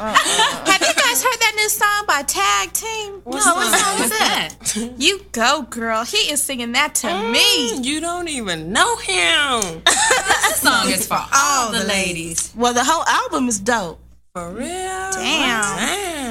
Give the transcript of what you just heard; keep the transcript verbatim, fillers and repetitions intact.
Have you guys heard that new song by Tag Team? What no, what song is that? You Go Girl. He is singing that to mm, me. You don't even know him. This song is for all, all the ladies. ladies. Well, the whole album is dope. For real? Damn. Damn.